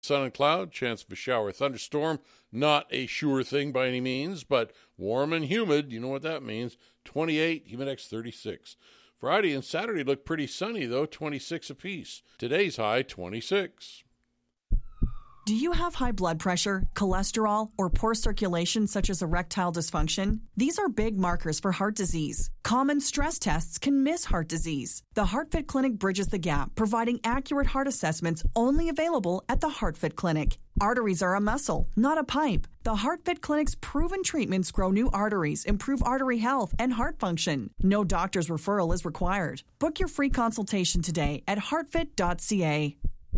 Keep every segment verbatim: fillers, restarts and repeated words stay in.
Sun and cloud, chance of a shower or thunderstorm. Not a sure thing by any means, but warm and humid. You know what that means. twenty-eight, humidex thirty-six. Friday and Saturday look pretty sunny, though, twenty-six apiece. Today's high, twenty-six. Do you have high blood pressure, cholesterol, or poor circulation such as erectile dysfunction? These are big markers for heart disease. Common stress tests can miss heart disease. The HeartFit Clinic bridges the gap, providing accurate heart assessments only available at the HeartFit Clinic. Arteries are a muscle, not a pipe. The HeartFit Clinic's proven treatments grow new arteries, improve artery health and heart function. No doctor's referral is required. Book your free consultation today at heartfit dot c a.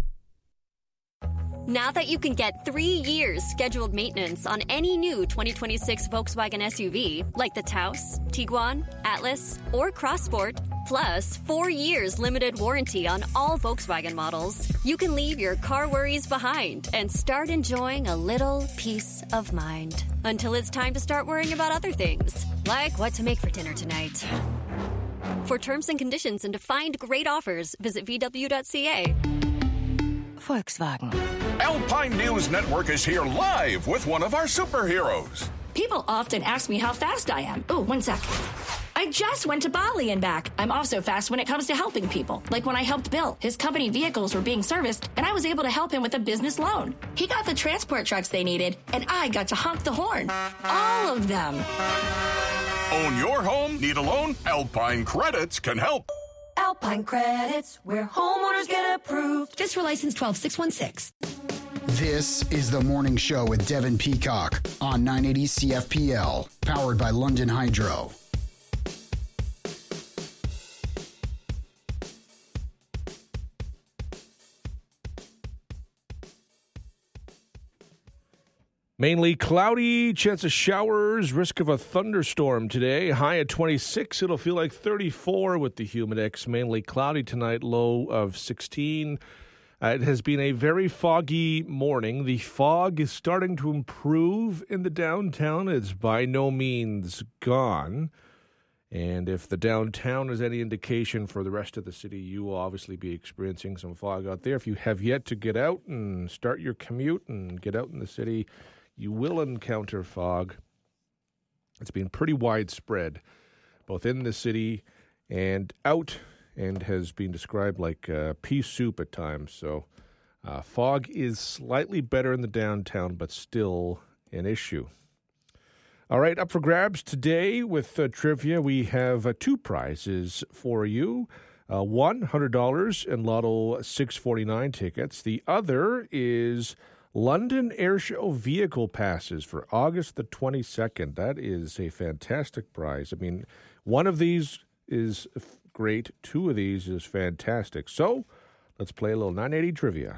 Now that you can get three years scheduled maintenance on any new twenty twenty-six Volkswagen S U V, like the Taos, Tiguan, Atlas, or Crossport, plus four years limited warranty on all Volkswagen models, you can leave your car worries behind and start enjoying a little peace of mind. Until it's time to start worrying about other things, like what to make for dinner tonight. For terms and conditions and to find great offers, visit v w dot c a. Volkswagen. Alpine News Network is here live with one of our superheroes. People often ask me how fast I am. Oh, one sec. I just went to Bali and back. I'm also fast when it comes to helping people. Like when I helped Bill. His company vehicles were being serviced, and I was able to help him with a business loan. He got the transport trucks they needed, and I got to honk the horn. All of them. Own your home? Need a loan? Alpine Credits can help. Alpine Credits, where homeowners get approved. Just for license twelve six one six. This is The Morning Show with Devin Peacock on nine eighty C F P L, powered by London Hydro. Mainly cloudy, chance of showers, risk of a thunderstorm today. High at twenty-six. It'll feel like thirty-four with the humidex. Mainly cloudy tonight, low of sixteen. Uh, it has been a very foggy morning. The fog is starting to improve in the downtown. It's by no means gone. And if the downtown is any indication for the rest of the city, you will obviously be experiencing some fog out there. If you have yet to get out and start your commute and get out in the city, you will encounter fog. It's been pretty widespread, both in the city and out, and has been described like uh, pea soup at times. So uh, fog is slightly better in the downtown, but still an issue. All right, up for grabs today with uh, trivia. We have uh, two prizes for you. Uh, one, one hundred dollars in Lotto six forty-nine tickets. The other is London Airshow vehicle passes for August the twenty-second. That is a fantastic prize. I mean, one of these is great. Two of these is fantastic. So let's play a little nine eighty trivia.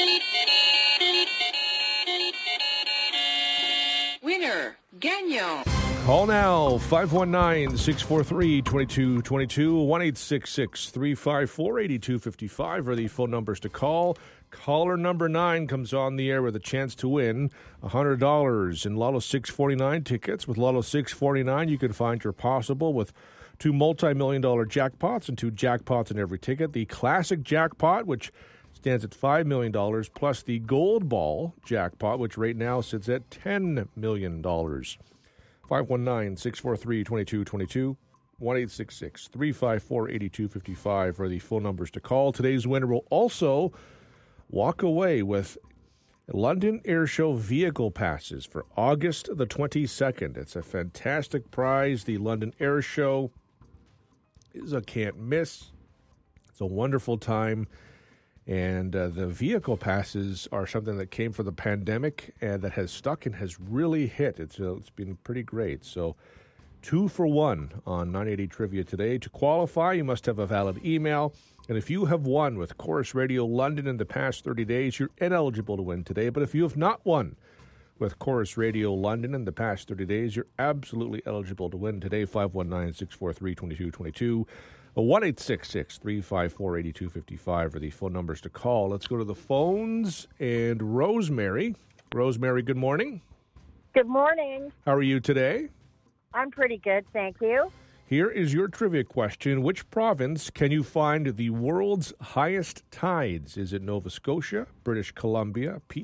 Winner, Gagnon. Call now, five one nine, six four three, two two two two, one eight six six, three five four, eight two five five are the phone numbers to call. Caller number nine comes on the air with a chance to win one hundred dollars in Lotto six forty-nine tickets. With Lotto six forty-nine, you can find your possible with two multi-million dollar jackpots and two jackpots in every ticket. The classic jackpot, which stands at five million dollars, plus the gold ball jackpot, which right now sits at ten million dollars. five one nine, six four three, two two two two, one eight six six, three five four, eight two five five are the phone numbers to call. Today's winner will also walk away with London Airshow vehicle passes for August the twenty-second. It's a fantastic prize. The London Airshow is a can't miss. It's a wonderful time. And uh, the vehicle passes are something that came from the pandemic and that has stuck and has really hit. It's uh, it's been pretty great. So two for one on nine eighty Trivia today. To qualify, you must have a valid email. And if you have won with Chorus Radio London in the past thirty days, you're ineligible to win today. But if you have not won with Chorus Radio London in the past thirty days, you're absolutely eligible to win today. five one nine, six four three, two two two two. one eight six six, three five four, eight two five five are the phone numbers to call. Let's go to the phones. And Rosemary. Rosemary, good morning. Good morning. How are you today? I'm pretty good, thank you. Here is your trivia question. Which province can you find the world's highest tides? Is it Nova Scotia, British Columbia, P